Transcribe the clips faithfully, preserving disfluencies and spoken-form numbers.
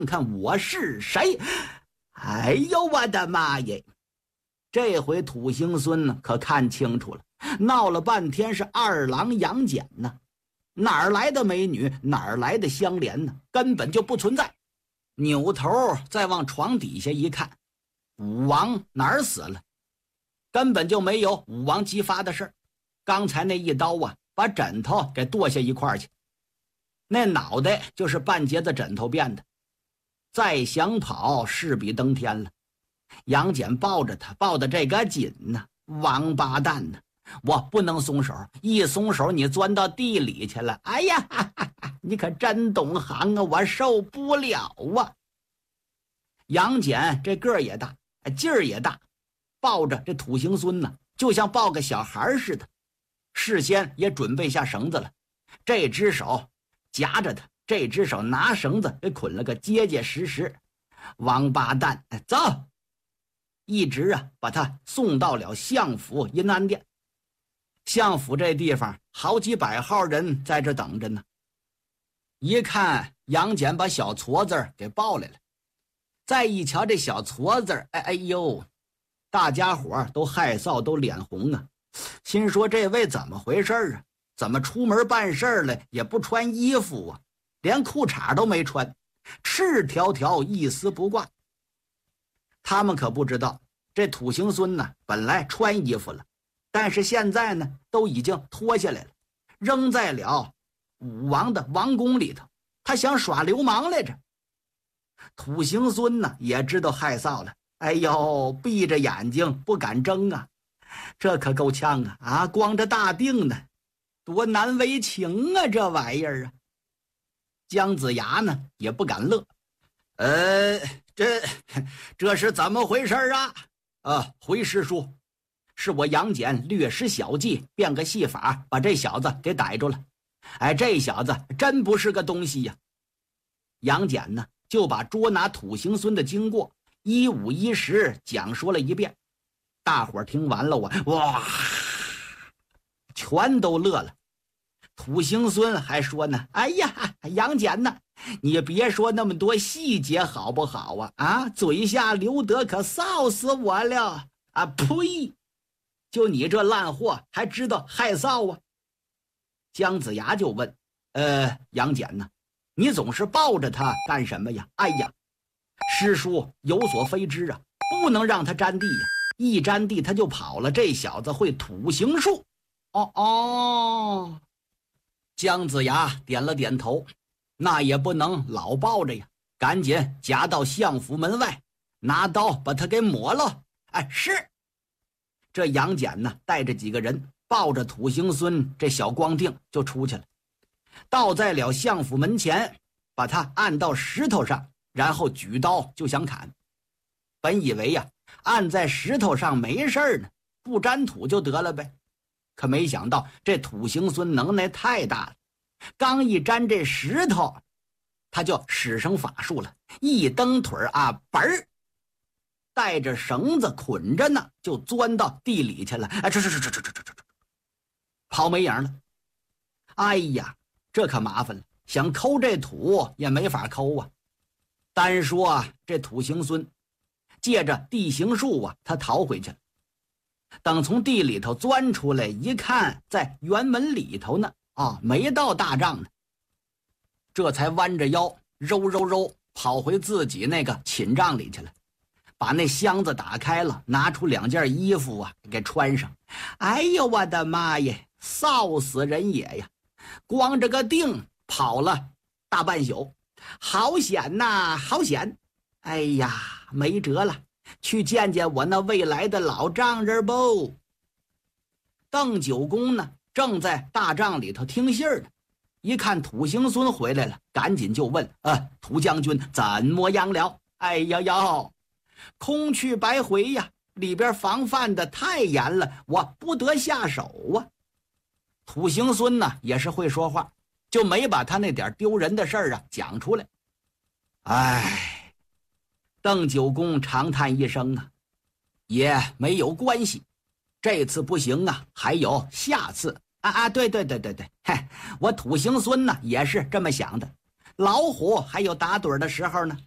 看我是谁？哎呦我的妈耶！这回土行孙呢可看清楚了，闹了半天是二郎杨戬呢，哪儿来的美女，哪儿来的香莲呢？根本就不存在。扭头再往床底下一看，武王哪儿死了？根本就没有武王姬发的事儿。刚才那一刀啊，把枕头给剁下一块去，那脑袋就是半截子枕头变的。再想跑，势比登天了。杨戬抱着他，抱得这个紧呢，王八蛋呢！我不能松手，一松手你钻到地里去了。哎呀，哈哈哈，你可真懂行啊，我受不了啊！杨戬这个儿也大，劲儿也大，抱着这土行孙呢，就像抱个小孩似的。事先也准备下绳子了，这只手夹着他，这只手拿绳子给捆了个结结实实。王八蛋，走！一直啊把他送到了相府阴安殿。相府这地方好几百号人在这等着呢。一看杨戬把小矬子给抱来了，再一瞧这小矬子，哎哎呦，大家伙都害臊，都脸红啊，心说这位怎么回事啊？怎么出门办事了也不穿衣服啊？连裤衩都没穿，赤条条一丝不挂。他们可不知道，这土行孙呢本来穿衣服了，但是现在呢都已经脱下来了，扔在了武王的王宫里头。他想耍流氓来着。土行孙呢也知道害臊了，哎呦，闭着眼睛不敢睁啊，这可够呛啊！啊，光着大腚呢，多难为情啊，这玩意儿啊！姜子牙呢也不敢乐，呃，这这是怎么回事啊？啊，回师叔，是我杨戬略施小计，变个戏法，把这小子给逮住了。哎，这小子真不是个东西呀！杨戬呢就把捉拿土行孙的经过一五一十讲说了一遍。大伙儿听完了，我哇，全都乐了。土行孙还说呢，哎呀，杨戬呢，你别说那么多细节好不好啊？啊，嘴下留德可臊死我了啊！呸！就你这烂货还知道害臊啊？姜子牙就问，呃，杨戬呢，你总是抱着他干什么呀？哎呀，师叔有所非知啊，不能让他沾地呀，一沾地他就跑了。这小子会土行术。哦哦，姜子牙点了点头，那也不能老抱着呀，赶紧夹到相府门外，拿刀把他给抹了。哎，是。这杨戬呢带着几个人抱着土行孙这小光腚就出去了，倒在了相府门前，把他按到石头上，然后举刀就想砍。本以为呀、啊、按在石头上没事呢，不沾土就得了呗。可没想到这土行孙能耐太大了，刚一沾这石头，他就使上法术了，一蹬腿啊，嘣儿，带着绳子捆着呢，就钻到地里去了。哎，这这这这这这这这，跑没影了。哎呀，这可麻烦了，想抠这土也没法抠啊。单说啊，这土行孙借着地形术啊，他逃回去了。等从地里头钻出来一看，在辕门里头呢，啊，没到大帐呢，这才弯着腰揉揉揉跑回自己那个寝帐里去了，把那箱子打开了，拿出两件衣服啊给穿上。哎呦我的妈耶，臊死人也呀！光着个腚跑了大半宿，好险呐，好险！哎呀，没辙了，去见见我那未来的老丈人不？邓九公呢，正在大帐里头听信儿呢，一看土行孙回来了，赶紧就问：啊，土将军怎么样了？哎呀呀，空去白回呀，里边防范的太严了，我不得下手啊。土行孙呢也是会说话，就没把他那点丢人的事儿啊讲出来。哎，邓九公长叹一声啊，也没有关系，这次不行啊，还有下次啊啊！对对对对对，嘿，我土行孙呢也是这么想的，老虎还有打盹的时候呢，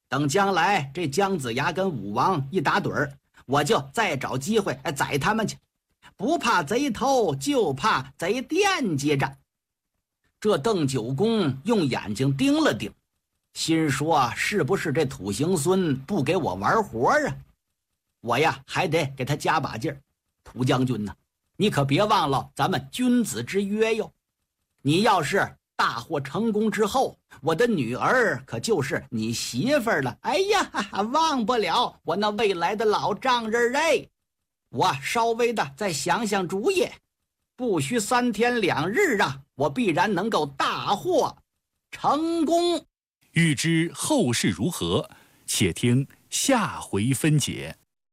等将来这姜子牙跟武王一打盹儿，我就再找机会宰他们去。不怕贼偷，就怕贼惦记着。这邓九公用眼睛盯了盯，心说是不是这土行孙不给我玩活啊？我呀还得给他加把劲儿。土将军呢，你可别忘了咱们君子之约哟。你要是大获成功之后，我的女儿可就是你媳妇儿了。哎呀，忘不了我那未来的老丈人哎。我稍微的再想想主意，不需三天两日啊，我必然能够大获成功。 欲知后事如何，且听下回分解。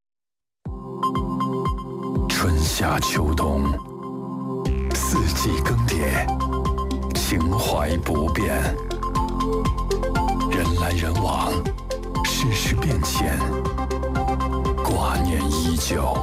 春夏秋冬，四季更迭，情怀不变。人来人往，世事变迁，挂念依旧。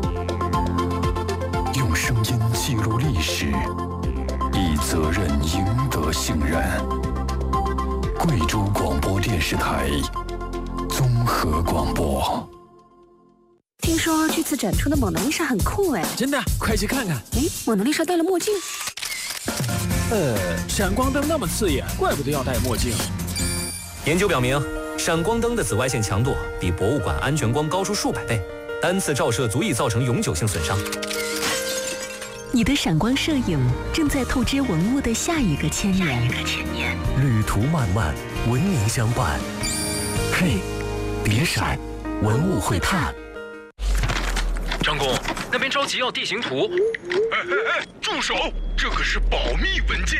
用声音记录历史，以责任赢得信任。贵州广播电视台综合广播。 听说这次展出的蒙娜丽莎很酷哎！ 真的，快去看看！ 哎，蒙娜丽莎戴了墨镜。 呃，闪光灯那么刺眼，怪不得要戴墨镜。 研究表明，闪光灯的紫外线强度比博物馆安全光高出数百倍，单次照射足以造成永久性损伤。 你的闪光摄影正在透支文物的下一个千年。 旅途漫漫，文明相伴。嘿，别闪，文物会探。 张公，那边着急要地形图。 哎哎哎，住手！这可是保密文件。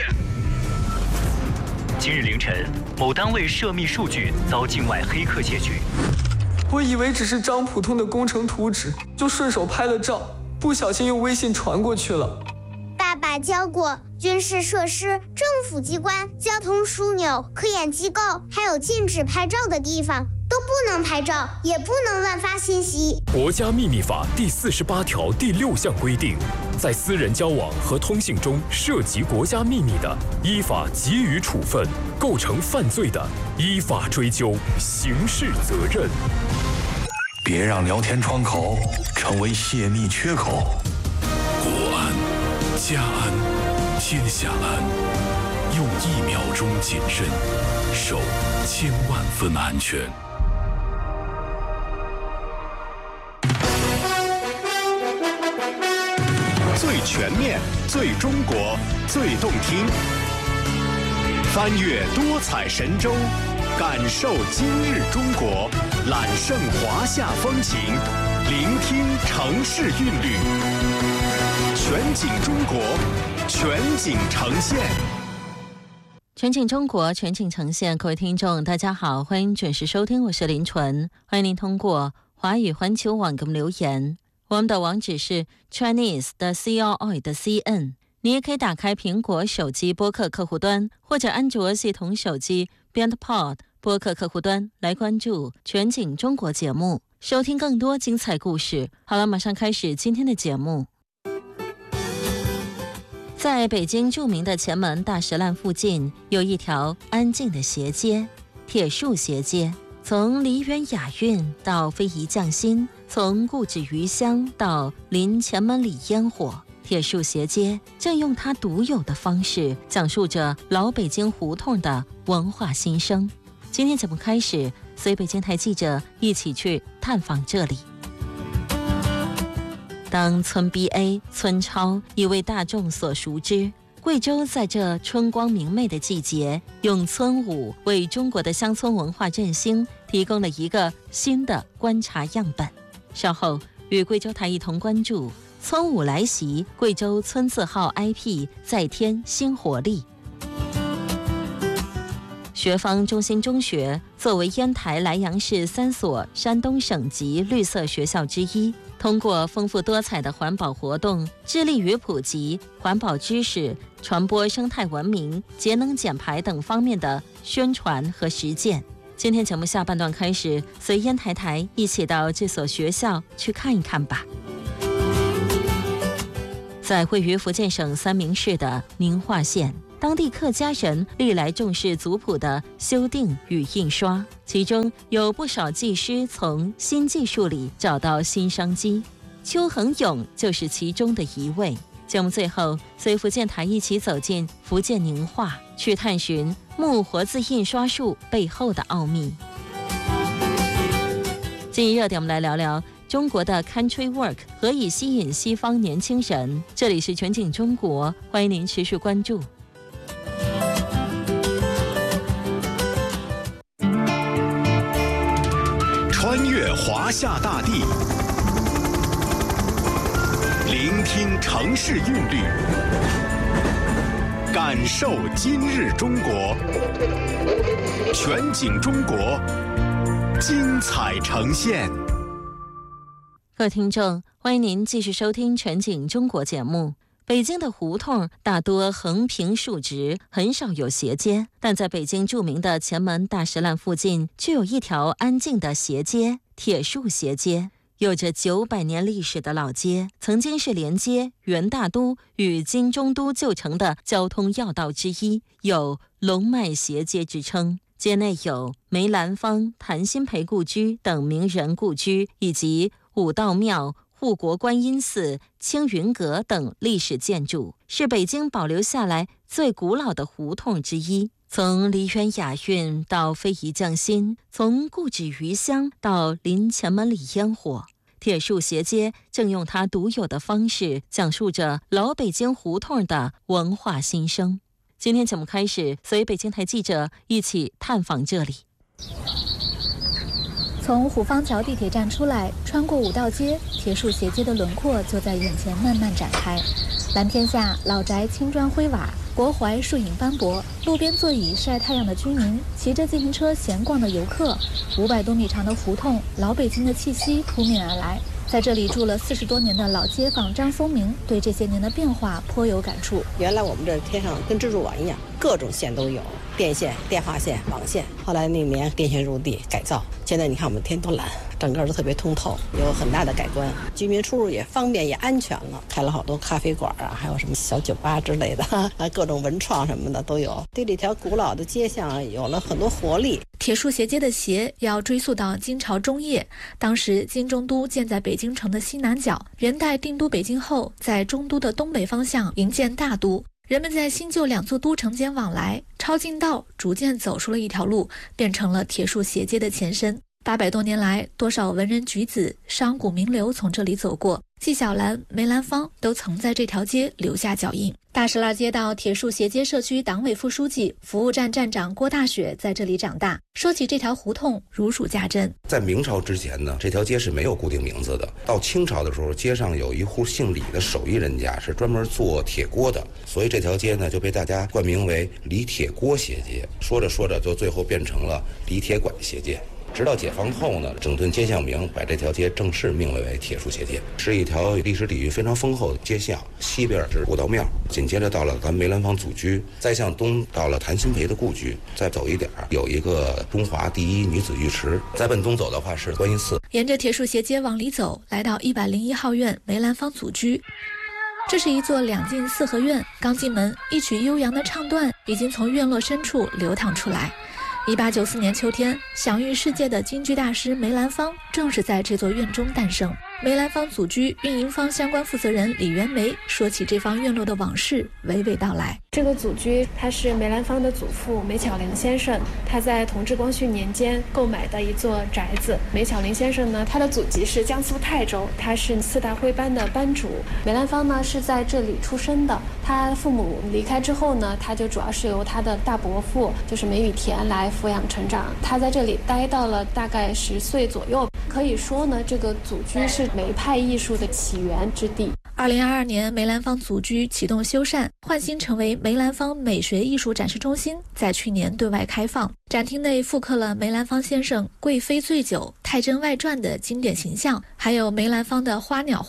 今日凌晨，某单位涉密数据遭境外黑客窃取。 我以为只是张普通的工程图纸，就顺手拍了照，不小心用微信传过去了。 爸爸教过，军事设施、政府机关、交通枢纽、科研机构，还有禁止拍照的地方都不能拍照，也不能乱发信息。 国家秘密法第四十八条第六项规定，在私人交往和通信中涉及国家秘密的，依法给予处分；构成犯罪的，依法追究刑事责任。 别让聊天窗口成为泄密缺口。 国安、家安、天下安，用一秒钟谨慎，守千万分安全。 最全面、最中国、最动听，翻越多彩神州，感受今日中国，揽胜华夏风情，聆听城市韵律，全景中国，全景呈现。 全景中国，全景呈现。各位听众大家好，欢迎准时收听，我是林纯，欢迎您通过华语环球网给我们留言，我们的网址是 Chinese 的 C R I 的 C N， 你也可以打开苹果手机播客客户端或者安卓系统手机 BeyondPod 播客客户端来关注全景中国节目，收听更多精彩故事。好了，马上开始今天的节目。在北京著名的前门大石烂附近，有一条安静的斜街——铁树斜街。从梨园雅韵到非遗匠心，从故纸余香到临前门里烟火，铁树斜街正用它独有的方式讲述着老北京胡同的文化新生。今天节目开始，随北京台记者一起去探访这里。当村 B A 村超已为大众所熟知，贵州在这春光明媚的季节，用村舞为中国的乡村文化振兴提供了一个新的观察样本。稍后与贵州台一同关注村舞来袭，贵州村字号 I P 再添新活力。学坊中心中学作为烟台莱阳市三所山东省级绿色学校之一，通过丰富多彩的环保活动，致力于普及环保知识、传播生态文明、节能减排等方面的宣传和实践。今天节目下半段开始，随烟台台一起到这所学校去看一看吧。在位于福建省三明市的宁化县， 当地客家人历来重视族谱的修订与印刷，其中有不少技师从新技术里找到新商机。邱恒勇就是其中的一位。节目最后，随福建台一起走进福建宁化，去探寻木活字印刷术背后的奥秘。今日热点，我们来聊聊中国的 Country Work 何以吸引西方年轻人。这里是全景中国，欢迎您持续关注。 穿越华夏大地，聆听城市韵律，感受今日中国。全景中国，精彩呈现。 各位听众，欢迎您继续收听全景中国节目。北京的胡同大多横平竖直，很少有斜街，但在北京著名的前门大石栏附近，却有一条安静的斜街——铁树斜街。有着九百年历史的老街，曾经是连接元大都与金中都旧城的交通要道之一，有龙脉斜街之称。街内有梅兰芳、谭鑫培故居等名人故居，以及武道庙、护国观音寺、青云阁等历史建筑，是北京保留下来最古老的胡同之一。从梨园雅韵到非遗匠心，从故纸余香到临前门里烟火，铁树斜街正用它独有的方式讲述着老北京胡同的文化新生。今天节目开始，随北京台记者一起探访这里。 从虎坊桥地铁站出来，穿过五道街，铁树斜街的轮廓就在眼前慢慢展开。蓝天下，老宅青砖灰瓦，国槐树影斑驳，路边座椅晒太阳的居民，骑着自行车闲逛的游客，五百多米长的胡同，老北京的气息扑面而来。在这里住了四十多年的老街坊张松明对这些年的变化颇有感触。 原来我们这天上跟蜘蛛网一样，各种线都有，电线、电话线、网线。后来那年电线入地改造，现在你看我们天多蓝，整个都特别通透，有很大的改观。居民出入也方便也安全了，开了好多咖啡馆啊，还有什么小酒吧之类的，啊，各种文创什么的都有。对这条古老的街巷有了很多活力。 铁树斜街的斜要追溯到金朝中叶，当时金中都建在北京城的西南角，元代定都北京后，在中都的东北方向营建大都。人们在新旧两座都城间往来，抄近道逐渐走出了一条路，变成了铁树斜街的前身。八百多年来，多少文人举子、商贾名流从这里走过，纪晓岚、梅兰芳都曾在这条街留下脚印。大石栏街道铁树斜街社区党委副书记、服务站站长郭大雪在这里长大，说起这条胡同如数家珍。 在明朝之前呢，这条街是没有固定名字的。到清朝的时候，街上有一户姓李的手艺人家是专门做铁锅的，所以这条街呢就被大家冠名为李铁锅斜街。说着说着，就最后变成了李铁拐斜街。直到解放后呢，整顿街巷名把这条街正式命名为铁树斜街，是一条历史底蕴非常丰厚的街巷。西边是武道庙，紧接着到了咱梅兰芳祖居，再向东到了谭鑫培的故居，再走一点有一个中华第一女子浴池，再奔东走的话是观音寺。 沿着铁树斜街往里走，来到一百零一号院梅兰芳祖居。这是一座两进四合院，刚进门，一曲悠扬的唱段已经从院落深处流淌出来。一八九四年秋天，享誉世界的京剧大师梅兰芳正是在这座院中诞生。梅兰芳祖居运营方相关负责人李元梅说起这方院落的往事，娓娓道来。 这个祖居它是梅兰芳的祖父梅巧玲先生，他在同治光绪年间购买的一座宅子。梅巧玲先生呢，他的祖籍是江苏泰州，他是四大徽班的班主。梅兰芳呢是在这里出生的，他父母离开之后呢，他就主要是由他的大伯父就是梅雨田来抚养成长。他在这里待到了大概十岁左右，可以说呢，这个祖居是梅派艺术的起源之地。 二零二二年，梅兰芳祖居启动修缮，换新成为梅兰芳美学艺术展示中心，在去年对外开放。展厅内复刻了梅兰芳先生《贵妃醉酒》《太真外传》的经典形象，还有梅兰芳的花鸟画、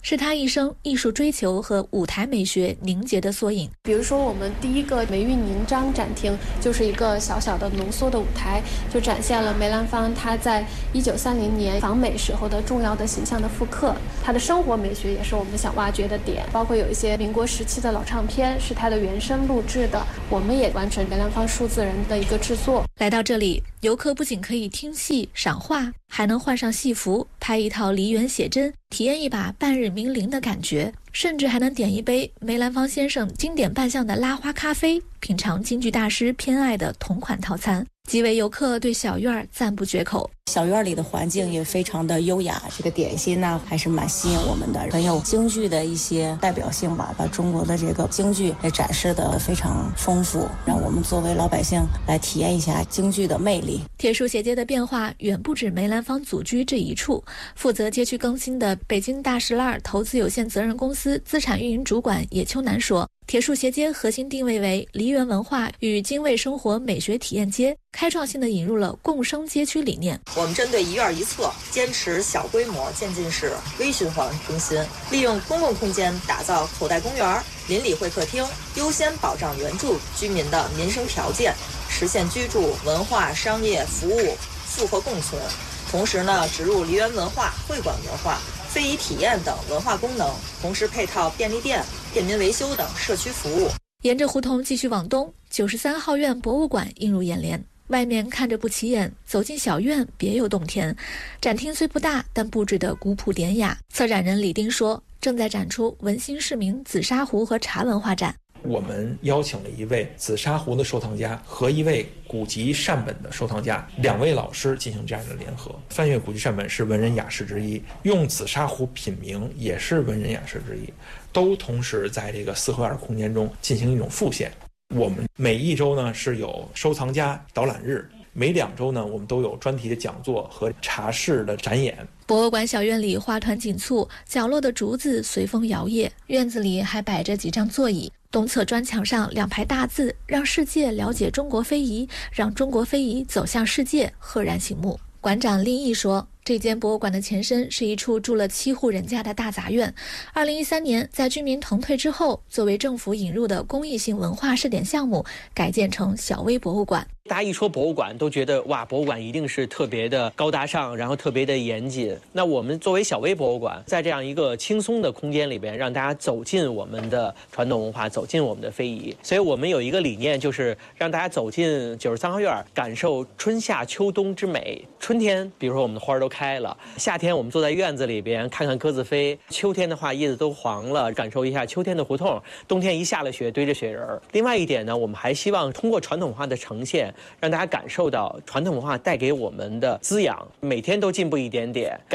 是他一生艺术追求和舞台美学凝结的缩影。 比如说，我们第一个梅韵凝章展厅就是一个小小的浓缩的舞台，就展现了梅兰芳他在一九三零年访美时候的重要的形象的复刻。他的生活美学也是我们想挖掘的点，包括有一些民国时期的老唱片是他的原声录制的，我们也完成梅兰芳数字人的一个制作。 来到这里，游客不仅可以听戏赏画，还能换上戏服，拍一套梨园写真，体验一把半日名伶的感觉，甚至还能点一杯梅兰芳先生经典扮相的拉花咖啡，品尝京剧大师偏爱的同款套餐。几位游客对小院赞不绝口。 小院里的环境也非常的优雅，这个点心呢还是蛮吸引我们的，很有京剧的一些代表性吧，把中国的这个京剧也展示的非常丰富，让我们作为老百姓来体验一下京剧的魅力。 铁树斜街的变化远不止梅兰芳祖居这一处，负责街区更新的北京大石烂投资有限责任公司资产运营主管野秋南说，铁树斜街核心定位为梨园文化与精卫生活美学体验街，开创性的引入了共生街区理念。 我们针对一院一策，坚持小规模渐进式微循环更新，利用公共空间打造口袋公园、邻里会客厅，优先保障原住居民的民生条件，实现居住、文化、商业服务复合共存。同时呢，植入梨园文化、会馆文化、非遗体验等文化功能，同时配套便利店、便民维修等社区服务。 沿着胡同继续往东，九十三号院博物馆映入眼帘。外面看着不起眼，走进小院别有洞天。展厅虽不大，但布置得古朴典雅。策展人李丁说，正在展出文心市民紫砂壶和茶文化展。 我们邀请了一位紫砂壶的收藏家和一位古籍善本的收藏家，两位老师进行这样的联合。翻阅古籍善本是文人雅士之一，用紫砂壶品茗也是文人雅士之一，都同时在这个四合院空间中进行一种复现。我们每一周呢是有收藏家导览日，每两周呢我们都有专题的讲座和茶室的展演。 博物馆小院里花团锦簇，角落的竹子随风摇曳，院子里还摆着几张座椅。东侧砖墙上两排大字，让世界了解中国非遗，让中国非遗走向世界，赫然醒目。馆长林毅说，这间博物馆的前身是一处住了七户人家的大杂院。二零一三年，在居民腾退之后，作为政府引入的公益性文化试点项目，改建成小微博物馆。 大家一说博物馆，都觉得哇，博物馆一定是特别的高大上，然后特别的严谨。那我们作为小微博物馆，在这样一个轻松的空间里边，让大家走进我们的传统文化，走进我们的非遗。所以我们有一个理念，就是让大家走进九十三号院，感受春夏秋冬之美。春天，比如说我们的花儿都开了；夏天，我们坐在院子里边看看鸽子飞；秋天的话，叶子都黄了，感受一下秋天的胡同；冬天一下了雪，堆着雪人。另外一点呢，我们还希望通过传统文化的呈现，让大家感受到传统文化带给我们的滋养，每天都进步一点点。